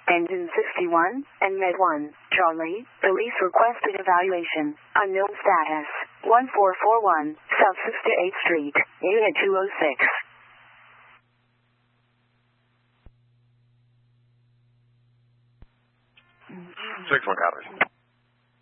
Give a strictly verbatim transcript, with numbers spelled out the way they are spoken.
Engine sixty-one, and Med one, Charlie, police requested evaluation, unknown status, one four four one, South sixty-eighth Street, Unit two oh six. six one, copy.